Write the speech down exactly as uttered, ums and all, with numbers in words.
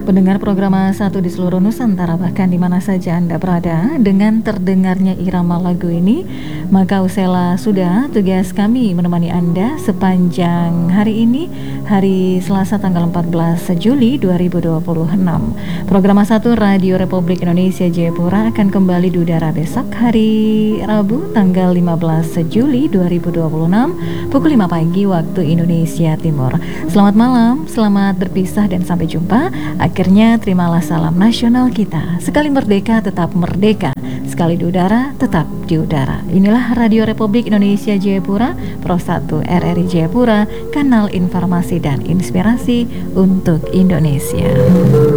Pendengar program satu di seluruh Nusantara, bahkan di mana saja Anda berada, dengan terdengarnya irama lagu ini, maka usailah sudah tugas kami menemani Anda sepanjang hari ini, hari Selasa tanggal empat belas Juli dua ribu dua puluh enam. Program satu Radio Republik Indonesia Jayapura akan kembali di udara besok hari Rabu tanggal lima belas Juli dua ribu dua puluh enam pukul lima pagi waktu Indonesia Timur. Selamat malam, selamat berpisah dan sampai jumpa. Akhirnya terimalah salam nasional kita. Sekali merdeka tetap merdeka, sekali di udara tetap di udara. Inilah Radio Republik Indonesia Jayapura, Pro satu R R I Jayapura, kanal informasi dan inspirasi untuk Indonesia.